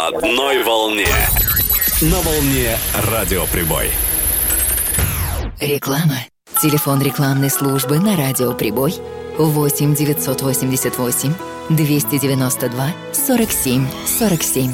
одной волне. На волне Радио Прибой. Реклама. Телефон рекламной службы на Радио Прибой 8 988 292 47 47.